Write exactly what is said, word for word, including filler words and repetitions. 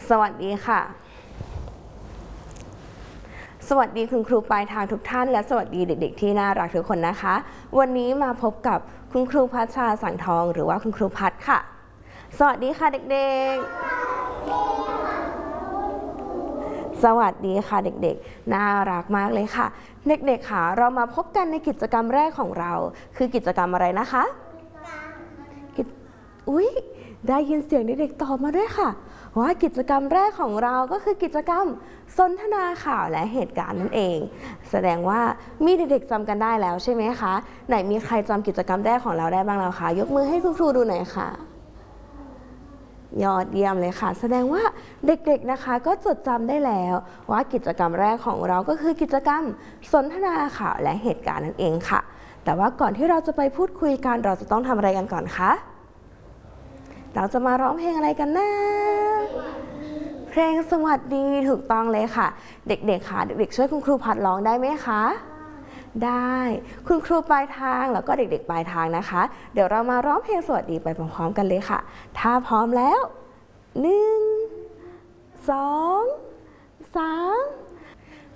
สวัสดีค่ะสวัสดีคุณครูปลายทางทุกท่านและสวัสดีเด็กๆที่น่ารักทุกคนนะคะวันนี้มาพบกับคุณครูพัชชาสังทองหรือว่าคุณครูพัชค่ะสวัสดีค่ะเด็กๆสวัสดีค่ะเด็กๆน่ารักมากเลยค่ะเด็กๆค่ะเรามาพบกันในกิจกรรมแรกของเราคือกิจกรรมอะไรนะคะอุ๊ยได้ยินเสียงเด็กๆตอบมาด้วยค่ะว่ากิจกรรมแรกของเราก็คือกิจกรรมสนทนาข่าวและเหตุการณ์นั่นเองแสดงว่ามีเด็กๆจำกันได้แล้วใช่ไหมคะไหนมีใครจำกิจกรรมแรกของเราได้บ้างแล้วคะยกมือให้คุณครูดูหน่อยค่ะยอดเยี่ยมเลยค่ะแสดงว่าเด็กๆนะคะก็จดจำได้แล้วว่ากิจกรรมแรกของเราก็คือกิจกรรมสนทนาข่าวและเหตุการณ์นั่นเองค่ะแต่ว่าก่อนที่เราจะไปพูดคุยกันเราจะต้องทำอะไรกันก่อนคะเราจะมาร้องเพลงอะไรกันนะเพลงสวัสดีถูกต้องเลยค่ะเด็กๆค่ะเด็กๆช่วยคุณครูพัดร้องได้ไหมคะได้คุณครูปลายทางแล้วก็เด็กๆปลายทางนะคะเดี๋ยวเรามาร้องเพลงสวัสดีไปพร้อมๆกันเลยค่ะถ้าพร้อมแล้วหนึ่งสองสาม